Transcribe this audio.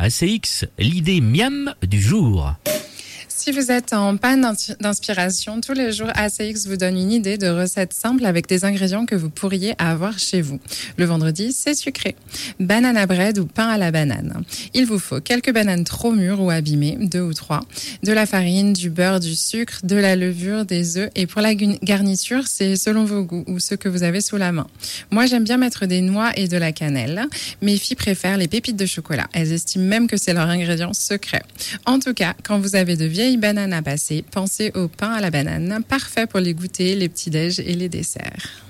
ACX, l'idée miam du jour. Si vous êtes en panne d'inspiration, tous les jours, ACX vous donne une idée de recette simple avec des ingrédients que vous pourriez avoir chez vous. Le vendredi, c'est sucré. Banana bread ou pain à la banane. Il vous faut quelques bananes trop mûres ou abîmées, 2 ou 3, de la farine, du beurre, du sucre, de la levure, des œufs. Et pour la garniture, c'est selon vos goûts ou ceux que vous avez sous la main. Moi, j'aime bien mettre des noix et de la cannelle. Mes filles préfèrent les pépites de chocolat. Elles estiment même que c'est leur ingrédient secret. En tout cas, quand vous avez de vieilles bananes à passer, pensez au pain à la banane, parfait pour les goûters, les petits-déj et les desserts.